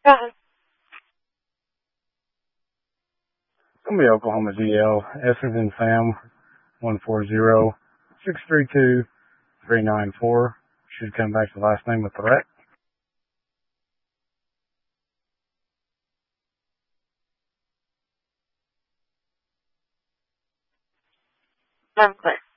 It's gonna be Oklahoma GL, Essers and Sam, 140-632-394. Should come back to the last name with threat. I'm clear.